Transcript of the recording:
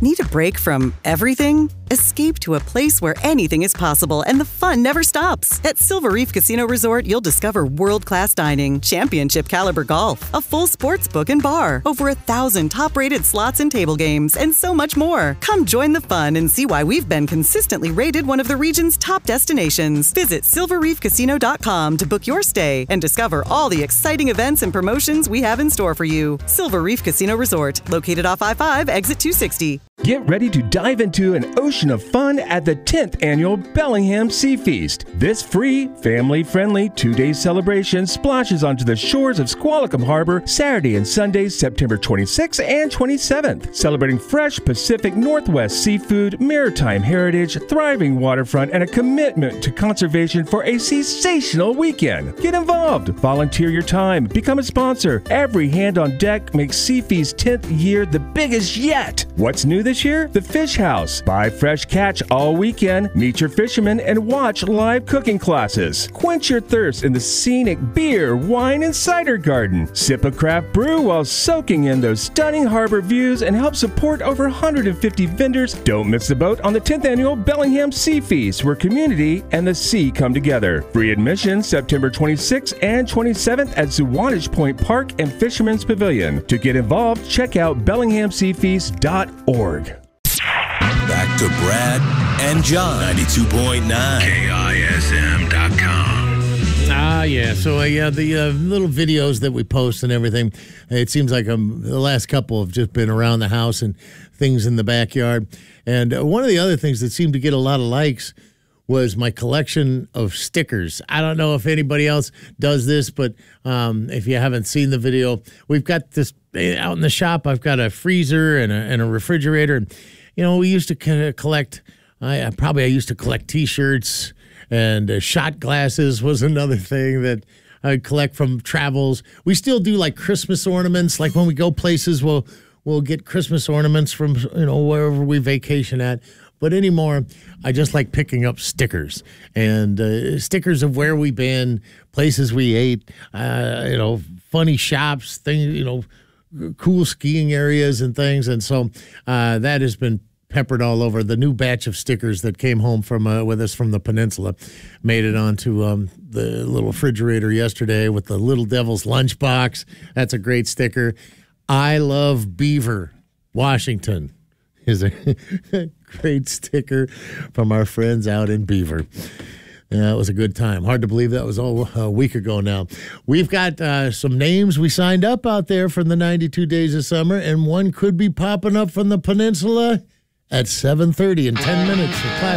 Need a break from everything? Escape to a place where anything is possible and the fun never stops. At Silver Reef Casino Resort, you'll discover world-class dining, championship caliber golf, a full sports book and bar, over 1,000 top-rated slots and table games, and so much more. Come join the fun and see why we've been consistently rated one of the region's top destinations. Visit silverreefcasino.com to book your stay and discover all the exciting events and promotions we have in store for you. Silver Reef Casino Resort, located off I-5, exit 260. Get ready to dive into an ocean of fun at the 10th Annual Bellingham Sea Feast. This free, family-friendly 2-day celebration splashes onto the shores of Squalicum Harbor Saturday and Sunday, September 26th and 27th, celebrating fresh Pacific Northwest seafood, maritime heritage, thriving waterfront, and a commitment to conservation for a sensational weekend. Get involved, volunteer your time, become a sponsor. Every hand on deck makes Sea Feast's 10th year the biggest yet. What's new this year? The Fish House. Buy fresh catch all weekend, meet your fishermen, and watch live cooking classes. Quench your thirst in the scenic beer, wine, and cider garden. Sip a craft brew while soaking in those stunning harbor views and help support over 150 vendors. Don't miss the boat on the 10th Annual Bellingham Sea Feast, where community and the sea come together. Free admission September 26th and 27th at Suwanage Point Park and Fisherman's Pavilion. To get involved, check out BellinghamSeaFeast.org. Back to Brad and John. 92.9 KISM.com. Yeah. So, the little videos that we post and everything, it seems like the last couple have just been around the house and things in the backyard. And one of the other things that seemed to get a lot of likes was my collection of stickers. I don't know if anybody else does this, but if you haven't seen the video, we've got this out in the shop. I've got a freezer and a refrigerator. And, we used to collect, I used to collect T-shirts, and shot glasses was another thing that I'd collect from travels. We still do like Christmas ornaments. Like when we go places, we'll get Christmas ornaments from, wherever we vacation at. But anymore, I just like picking up stickers and stickers of where we've been, places we ate, funny shops, things, cool skiing areas and things. And so that has been peppered all over. The new batch of stickers that came home with us from the peninsula made it onto the little refrigerator yesterday with the Little Devil's Lunchbox. That's a great sticker. I love Beaver, Washington is a great sticker from our friends out in Beaver. It was a good time. Hard to believe that was all a week ago now. We've got some names we signed up out there from the 92 Days of Summer, and one could be popping up from the peninsula at 7:30 in 10 minutes.